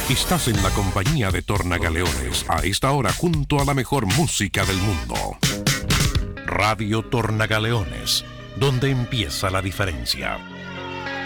Estás en la compañía de Tornagaleones, a esta hora junto a la mejor música del mundo. Radio Tornagaleones, donde empieza la diferencia.